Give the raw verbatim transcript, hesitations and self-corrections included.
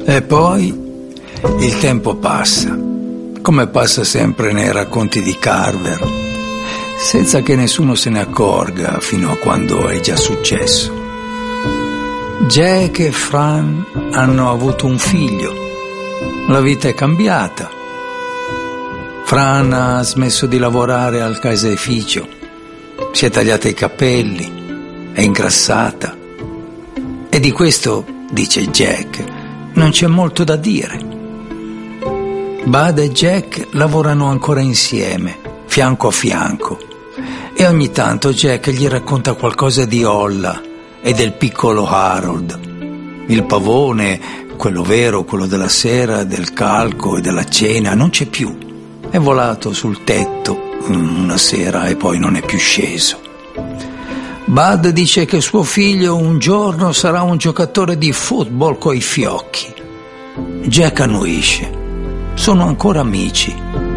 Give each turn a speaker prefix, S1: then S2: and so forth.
S1: E poi il tempo passa, come passa sempre nei racconti di Carver, senza che nessuno se ne accorga fino a quando è già successo. Jack e Fran hanno avuto un figlio, la vita è cambiata. Fran ha smesso di lavorare al caseificio, si è tagliata i capelli, è ingrassata. E di questo, dice Jack, non c'è molto da dire. Bud e Jack lavorano ancora insieme, fianco a fianco, e ogni tanto Jack gli racconta qualcosa di Olla e del piccolo Harold. Il pavone, quello vero, quello della sera, del calco e della cena, non c'è più. È volato sul tetto una sera e poi non è più sceso. Bud dice che suo figlio un giorno sarà un giocatore di football coi fiocchi. Jack annuisce. Sono ancora amici.